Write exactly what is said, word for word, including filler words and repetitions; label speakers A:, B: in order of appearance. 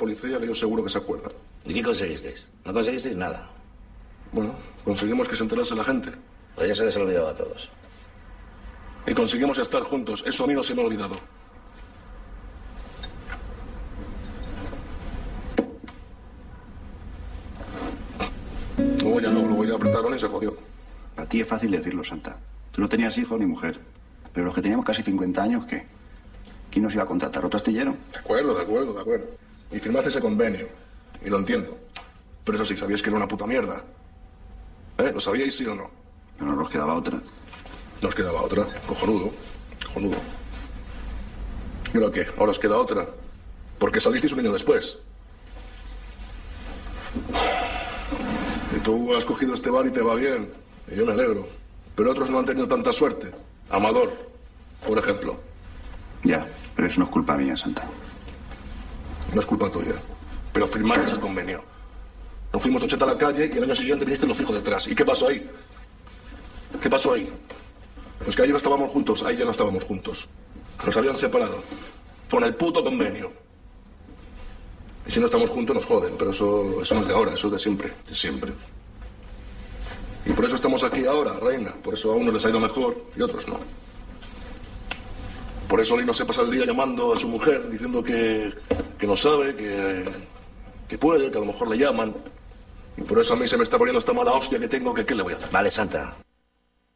A: policía que yo seguro que se acuerda.
B: ¿Y qué conseguisteis? No conseguisteis nada.
A: Bueno, conseguimos que se enterase la gente.
B: Pues ya se les ha olvidado a todos.
A: Y conseguimos estar juntos. Eso a mí no se me ha olvidado. Luego ya no, luego ya apretaron y se jodió.
C: Para ti es fácil decirlo, Santa. Tú no tenías hijos ni mujer. Pero los que teníamos casi cincuenta años, ¿qué? ¿Quién nos iba a contratar? ¿Otro astillero?
A: De acuerdo, de acuerdo, de acuerdo. Y firmaste ese convenio. Y lo entiendo. Pero eso sí, sabíais que era una puta mierda. ¿Eh? ¿Lo sabíais, sí o no?
C: Pero no nos quedaba otra.
A: Nos quedaba otra. Cojonudo. Cojonudo. ¿Y ahora qué? ¿Ahora os queda otra? Porque salisteis un año después. Y tú has cogido este bar y te va bien. Y yo me alegro. Pero otros no han tenido tanta suerte. Amador, por ejemplo.
C: Ya, pero eso no es culpa mía, Santa.
A: No es culpa tuya. Pero firmaste el convenio. Nos fuimos de ochenta a la calle y el año siguiente viniste lo fijo detrás. ¿Y qué pasó ahí? ¿Qué pasó ahí? Pues que ahí no estábamos juntos, ahí ya no estábamos juntos. Nos habían separado. Con el puto convenio. Y si no estamos juntos nos joden, pero eso, eso no es de ahora, eso es de siempre, de siempre. Y por eso estamos aquí ahora, reina. Por eso a unos les ha ido mejor y a otros no. Por eso Lino se pasa el día llamando a su mujer, diciendo que, que no sabe, que, que puede, que a lo mejor le llaman. Y por eso a mí se me está poniendo esta mala hostia que tengo, que qué le voy a hacer.
B: Vale, Santa.